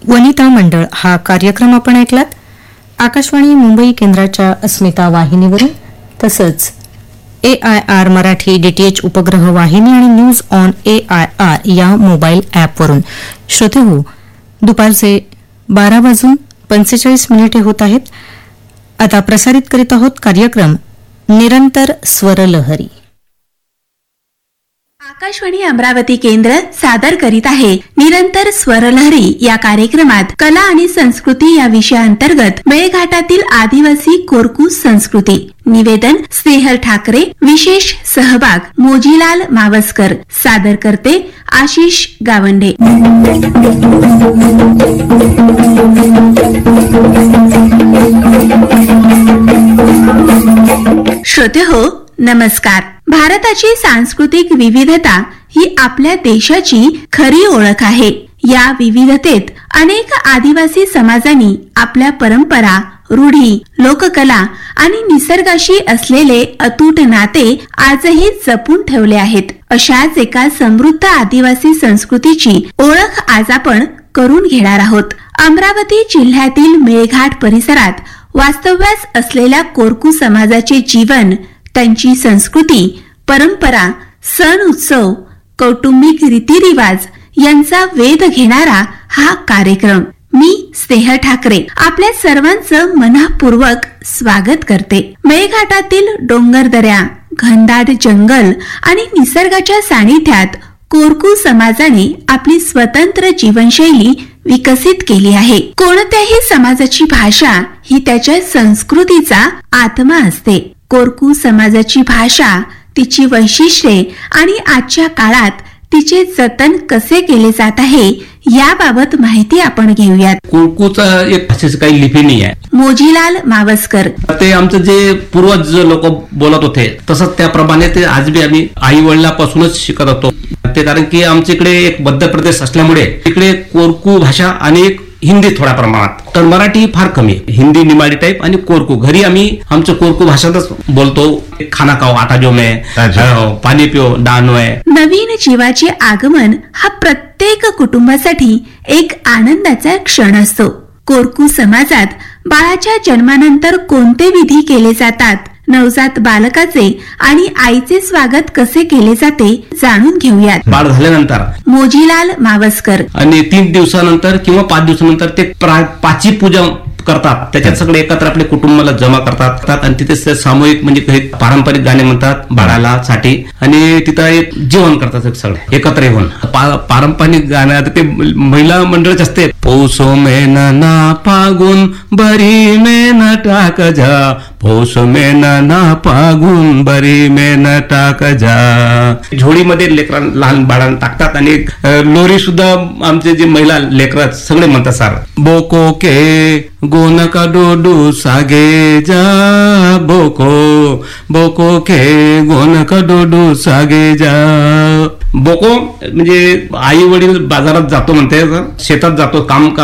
वनिता मंडळ हा कार्यक्रम आपण ऐकलात आकाशवाणी मुंबई केंद्राच्या अस्मिता वाहिनीवरून, तसंच AIR मराठी DTH उपग्रह वाहिनी आणि न्यूज ऑन AIR या मोबाईल ॲपवरून. श्रोतेहो, दुपारचे 12:45 होत आहेत. आता प्रसारित करीत आहोत कार्यक्रम निरंतर स्वरलहरी. आकाशवाणी अमरावती केंद्र सादर करीत आहे निरंतर स्वरलहरी. या कार्यक्रमात कला आणि संस्कृती या विषयाअंतर्गत मेळघाटातील आदिवासी कोरकू संस्कृती. निवेदन स्नेहल ठाकरे. विशेष सहभाग मोजीलाल मावस्कर. सादर करते आशिष गावंडे. श्रोते हो, नमस्कार. भारताची सांस्कृतिक विविधता ही आपल्या देशाची खरी ओळख आहे. या विविधतेत अनेक आदिवासी समाजांनी आपल्या परंपरा, रूढी, लोककला आणि निसर्गाशी असलेले अतूट नाते आजही जपून ठेवले आहेत. अशाच एका समृद्ध आदिवासी संस्कृतीची ओळख आज आपण करून घेणार आहोत. अमरावती जिल्ह्यातील मेळघाट परिसरात वास्तव्यास असलेल्या कोरकू समाजाचे जीवन, त्यांची संस्कृती, परंपरा, सण उत्सव, कौटुंबिक रीतिरिवाज यांचा वेध घेणारा हा कार्यक्रम. मी स्नेहल ठाकरे आपल्या सर्वांचं मनःपूर्वक स्वागत करते. मेळघाटातील डोंगरदऱ्या, घनदाट जंगल आणि निसर्गाच्या सानिध्यात कोरकू समाजाने आपली स्वतंत्र जीवनशैली विकसित केली आहे. कोणत्याही समाजाची भाषा ही त्याच्या संस्कृतीचा आत्मा असते. कोरकू समाजाची भाषा, तिची वैशिष्ट्ये आणि आजच्या काळात तिचे जतन कसे केले जात आहे याबाबत माहिती आपण घेऊयात. कोरकूचा एक भाषेची काही लिपी नाही आहे. मोजीलाल मावस्कर. ते आमचं जे पूर्वज लोक बोलत होते तसंच त्याप्रमाणे ते आज बी आम्ही आई वडिलांपासूनच शिकत होतो. ते कारण की आमच्या इकडे एक बद्ध प्रदेश असल्यामुळे इकडे कोरकू भाषा आणि हिंदी थोड्या प्रमाणात, तर मराठी फार कमी. हिंदी निमाडी टाईप आणि कोरकू. घरी आम्ही आमचं कोरकू भाषातच बोलतो. खाना खाओ आटा जो में, पाणी पिओ दानो आहे. नवीन जीवाचे आगमन हा प्रत्येक कुटुंबासाठी एक आनंदाचा क्षण असतो. कोरकू समाजात बाळाच्या जन्मानंतर कोणते विधी केले जातात, नवजात बालकाचे आणि आईचे स्वागत कसे केले जाते जाणून घेऊयात. बाळ झाल्यानंतर मोजीलाल मावस्कर. आणि 3 दिवसानंतर किंवा 5 दिवसानंतर ते पाची पूजा करतात. त्याच्यात सगळे एकत्र आपल्या कुटुंबाला जमा करतात आणि तिथे सामूहिक म्हणजे काही पारंपरिक गाणे म्हणतात बाळाला साठी आणि तिथं एक जेवण करतात सगळे एकत्र येऊन. पारंपरिक गाण्यात ते महिला मंडळच असते. पौसो मेना पागून बरी मेन टाक जा, पौस मेना पागून बरी मेन टाक जा. झोळीमध्ये लेकरां लहान बाळांना टाकतात आणि लोरी सुद्धा आमचे जे महिला लेकरात सगळे म्हणतात. सर बोको के गोन का डोडू सागे जा, बोको बोको के गोन का डोडू सागे जा. बोको म्हणजे आई वडील बाजारात जातो म्हणते, शेतात जातो, काम